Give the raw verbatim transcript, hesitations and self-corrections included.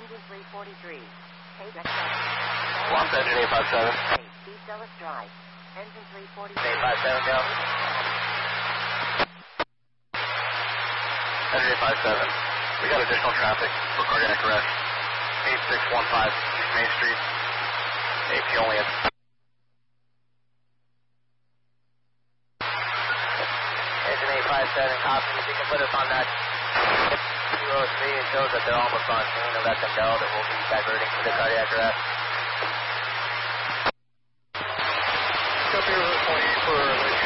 Engine three forty-three. Lost engine eight five seven. East Ellis Drive. Engine three forty-three. eight five seven, go. Engine eight five seven. We got additional traffic for cardiac arrest. eight six one five East Main Street. A P only at Engine eight five seven, copy. If you can put us on that two oh three, it shows that they're almost on scene, and let them know that we'll be diverting to the cardiac arrest. Copy, we're twenty for